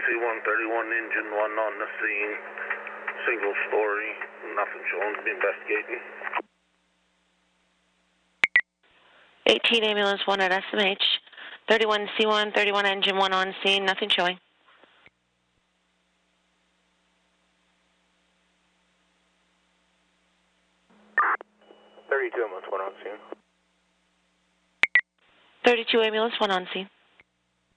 C-131, engine 1 on the scene. Single story, nothing showing to be investigating. 18 ambulance 1 at SMH. 31 C1, 31 engine 1 on scene, nothing showing. 32 ambulance 1 on scene. 32 ambulance 1 on scene.